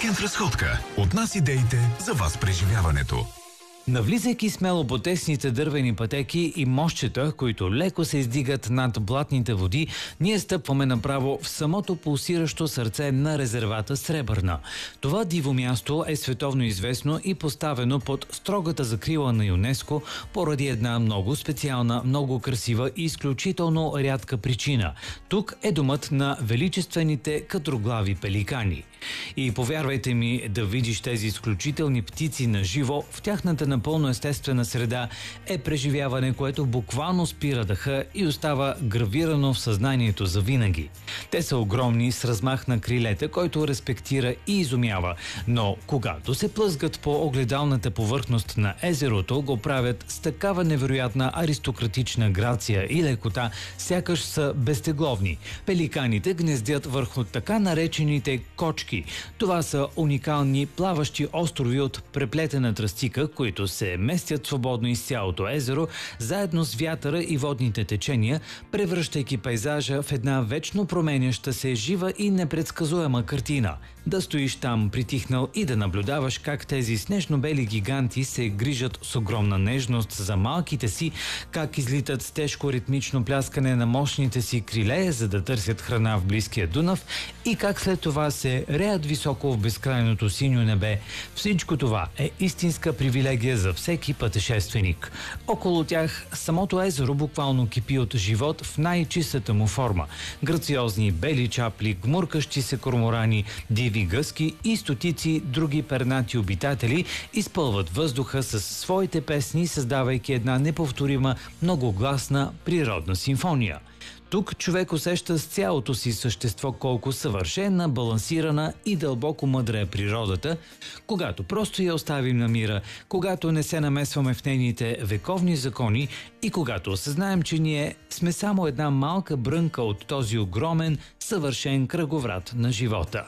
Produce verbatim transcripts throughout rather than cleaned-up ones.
Уикенд разходка. От нас идеите за вас преживяването. Навлизайки смело по тесните дървени пътеки и мостчета, които леко се издигат над блатните води, ние стъпваме направо в самото пулсиращо сърце на резервата Сребърна. Това диво място е световно известно и поставено под строгата закрила на ЮНЕСКО поради една много специална, много красива и изключително рядка причина. Тук е домът на величествените катроглави пеликани. И повярвайте ми, да видиш тези изключителни птици на живо в тяхната напълно естествена среда е преживяване, което буквално спира дъха и остава гравирано в съзнанието за винаги. Те са огромни, с размах на крилете, който респектира и изумява, но когато се плъзгат по огледалната повърхност на езерото, го правят с такава невероятна аристократична грация и лекота, сякаш са безтегловни. Пеликаните гнездят върху така наречените кочки. Това са уникални плаващи острови от преплетена тръстика, които се местят свободно из цялото езеро, заедно с вятъра и водните течения, превръщайки пейзажа в една вечно променяща се жива и непредсказуема картина. Да стоиш там притихнал и да наблюдаваш как тези снежно-бели гиганти се грижат с огромна нежност за малките си, как излитат с тежко ритмично пляскане на мощните си криле, за да търсят храна в близкия Дунав, и как след това се реят високо в безкрайното синьо небе. Всичко това е истинска привилегия за всеки пътешественик. Около тях самото езеро буквално кипи от живот в най-чистата му форма. Грациозни бели чапли, гмуркащи се корморани, диви гъски и стотици други пернати обитатели изпълват въздуха със своите песни, създавайки една неповторима, многогласна природна симфония. Тук човек усеща с цялото си същество колко съвършена, балансирана и дълбоко мъдра е природата, когато просто я оставим на мира, когато не се намесваме в нейните вековни закони и когато осъзнаем, че ние сме само една малка брънка от този огромен, съвършен кръговрат на живота.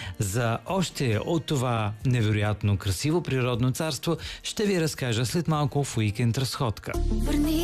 За още от това невероятно красиво природно царство ще ви разкажа след малко в Уикенд разходка.